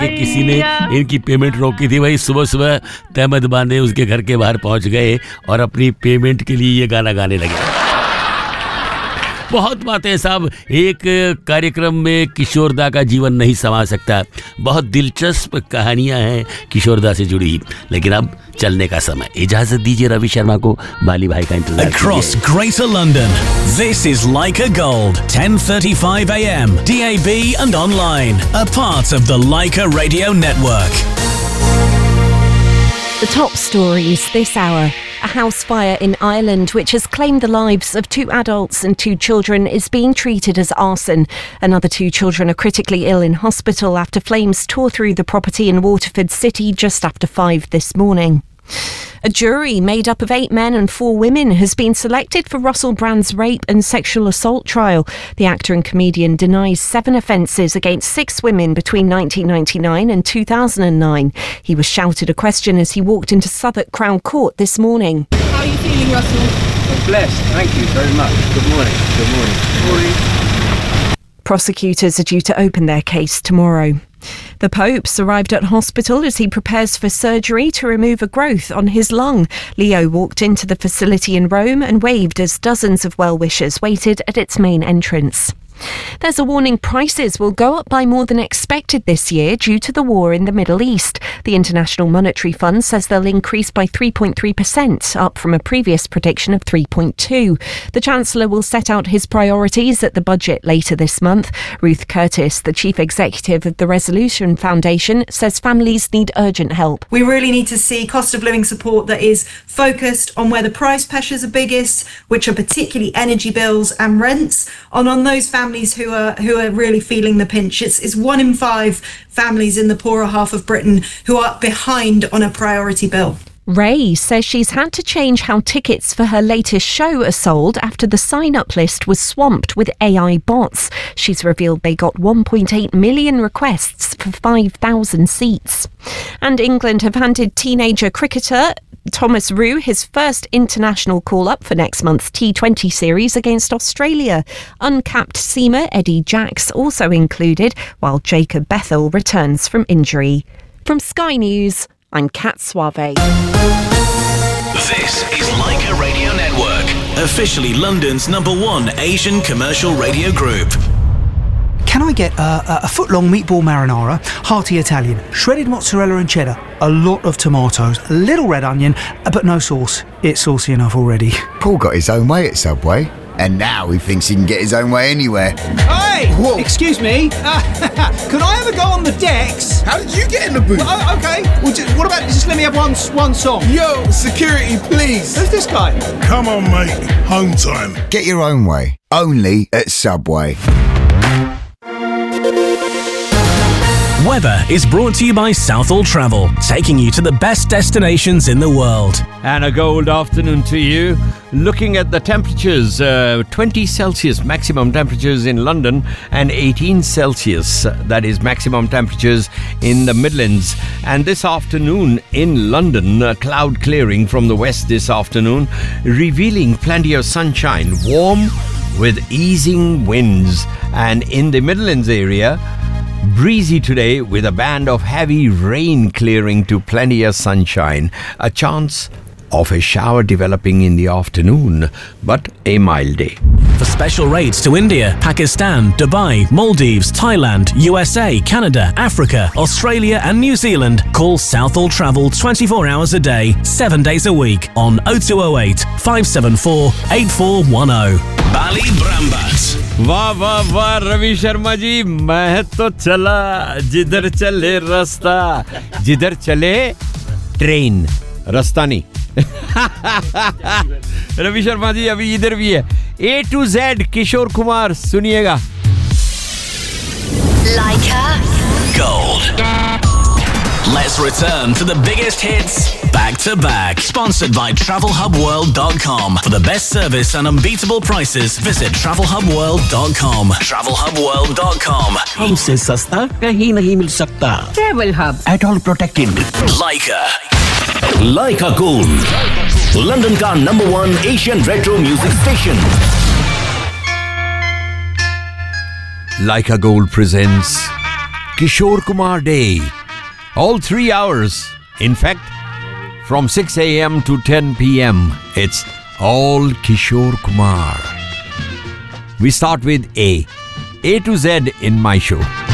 किसी ने इनकी पेमेंट रोकी थी। वही सुबह सुबह तहमद बाने उसके घर के बाहर पहुंच गए और अपनी पेमेंट के लिए ये गाना गाने लगे। बहुत बातें साहब, एक कार्यक्रम में किशोरदा का जीवन नहीं समा सकता। बहुत दिलचस्प कहानियां हैं किशोरदा से जुड़ी, लेकिन अब चलने का समय। इजाजत दीजिए रवि शर्मा को, बाली भाई का इंतजार। Across Greater London, this is Leica Gold, 10:35 a.m. DAB and online, a part of the Leica Radio Network. The top stories this hour. A house fire in Ireland which has claimed the lives of 2 adults and 2 children is being treated as arson. Another 2 children are critically ill in hospital after flames tore through the property in Waterford City just after 5 this morning. A jury made up of 8 men and 4 women has been selected for Russell Brand's rape and sexual assault trial. The actor and comedian denies 7 offences against 6 women between 1999 and 2009. He was shouted a question as he walked into Southwark Crown Court this morning. How are you feeling, Russell? I'm blessed, thank you very much. Good morning. Good morning. Good morning. Prosecutors are due to open their case tomorrow. The Pope's arrived at hospital as he prepares for surgery to remove a growth on his lung. Leo walked into the facility in Rome and waved as dozens of well-wishers waited at its main entrance. There's a warning prices will go up by more than expected this year due to the war in the Middle East. The International Monetary Fund says they'll increase by 3.3%, up from a previous prediction of 3.2%. The Chancellor will set out his priorities at the budget later this month. Ruth Curtis, the Chief Executive of the Resolution Foundation, says families need urgent help. We really need to see cost of living support that is focused on where the price pressures are biggest, which are particularly energy bills and rents, and on those families who are really feeling the pinch. It's 1 in 5 families in the poorer half of Britain who are behind on a priority bill. Ray says she's had to change how tickets for her latest show are sold after the sign-up list was swamped with AI bots. She's revealed they got 1.8 million requests for 5,000 seats. And England have handed teenager cricketer Thomas Rue his first international call-up for next month's T20 series against Australia. Uncapped seamer Eddie Jacks also included, while Jacob Bethel returns from injury. From Sky News, I'm Kat Suave. This is Leica Radio Network, officially London's #1 Asian commercial radio group. Can I get a foot-long meatball marinara, hearty Italian, shredded mozzarella and cheddar, a lot of tomatoes, a little red onion, but no sauce. It's saucy enough already. Paul got his own way at Subway, and now he thinks he can get his own way anywhere. Hey! Whoa. Excuse me? Can I ever go on the decks? How did you get in the booth? Well, okay. Well, what about just let me have one song? Yo, security, please. Who's this guy? Come on, mate. Home time. Get your own way. Only at Subway. Weather is brought to you by Southall Travel, taking you to the best destinations in the world. And a gold afternoon to you. Looking at the temperatures, 20 Celsius maximum temperatures in London and 18 Celsius, that is maximum temperatures in the Midlands. And this afternoon in London, cloud clearing from the west this afternoon, revealing plenty of sunshine, warm with easing winds. And in the Midlands area, breezy today with a band of heavy rain clearing to plenty of sunshine. A chance of a shower developing in the afternoon, but a mild day. For special rates to India, Pakistan, Dubai, Maldives, Thailand, USA, Canada, Africa, Australia and New Zealand, call Southall Travel 24 hours a day, 7 days a week on 0208 574 8410. Bali Brambat. वाह वाह वाह रवि शर्मा जी, मैं तो चला जिधर चले रास्ता, जिधर चले ट्रेन, रास्ता नहीं। रवि शर्मा जी अभी इधर भी है। A to Z Kishore Kumar, सुनिएगा। Leica Gold. Let's return to the biggest hits back to back. Sponsored by TravelHubWorld.com. For the best service and unbeatable prices, visit TravelHubWorld.com. TravelHubWorld.com. हमसे सस्ता कहीं नहीं मिल सकता। Travel Hub. At all protected. Leica. Leica Gold, London का #1 Asian retro music station. Leica Gold presents Kishore Kumar Day. All 3 hours. In fact, from 6 a.m. to 10 p.m. it's all Kishore Kumar. We start with A to Z in my show.